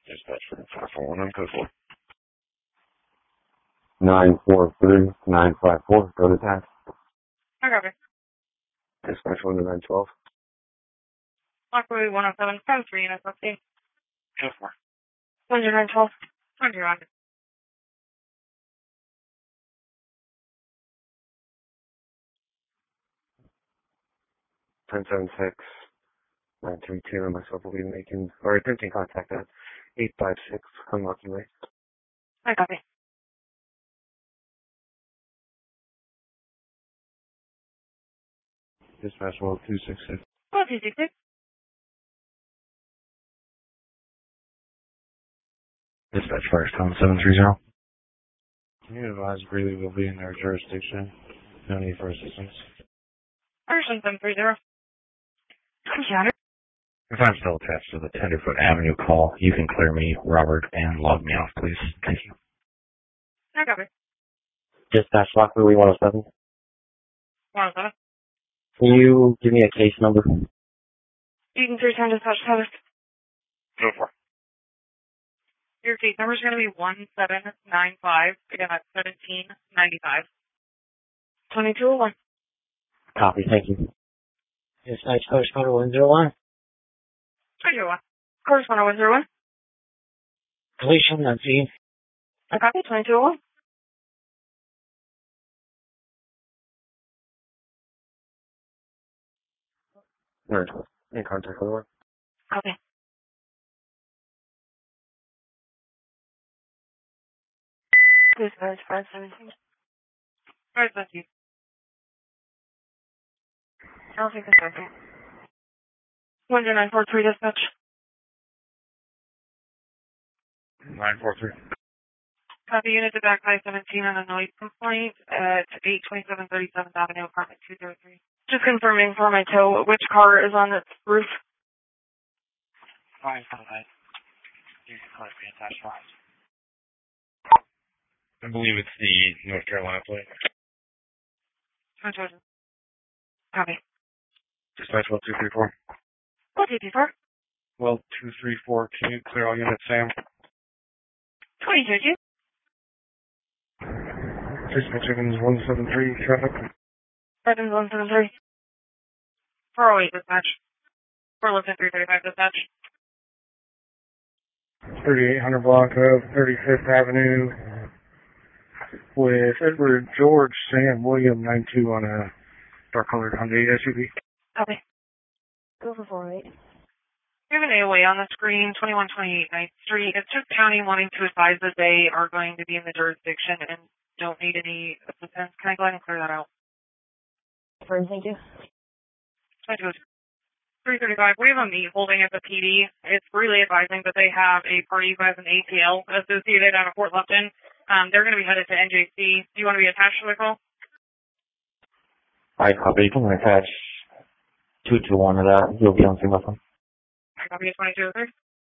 Dispatch for 541 on code 4. 943-954. Go to tax. I copy. Dispatch 10912. Lockwood 107 from 3 units, let's see. Code 4. 10912. 100. 1076. 932 and myself will be making, or attempting contact at 856 Unlucky Way. I copy. Dispatch 266. 266. Dispatch Firestone 730. Can you advise Greeley will be in their jurisdiction? No need for assistance. Firestone 730. Counter. If I'm still attached to the Tenderfoot Avenue call, you can clear me, Robert, and log me off, please. Thank you. I copy. Dispatch Lockwood 107. 107. Can you give me a case number? You can 3-time dispatch service. Go for it. Your case number is going to be 1795. Again, that's 1795. 2201. Copy, thank you. Dispatch correspondent 101. 2201. Correspondent 101. Deletion on scene. I copy. 2201. Alright. In contact with her. Copy. Dispatch 517. 517. I'll take a second. 10943 dispatch. 943. Copy unit to back 517 on a noise complaint at 827 37th Avenue, apartment 203. Just confirming for my tow, which car is on its roof? 558. You can call it attached lines. I believe it's the North Carolina plate. Copy. Dispatch 1234. 1224. Well, 234. Can you clear all units, Sam? 22. Dispatch Evans 173 traffic. Evans 173. 408 dispatch. 411 335 dispatch. 3800 block of 35th Avenue with Edward George Sam William 92 on a dark colored Hyundai SUV. Copy. Go for 408. We have an AOA on the screen, 2128 9th Street. It's just county wanting to advise that they are going to be in the jurisdiction and don't need any assistance. Can I go ahead and clear that out? Fine, thank you. 335. We have a meet holding at the PD. It's really advising that they have a party who has an ATL associated out of Fort Lupton. They're going to be headed to NJC. Do you want to be attached to the call? I copy. You can attach 221 to that. You'll be on scene with them. I copy 2203.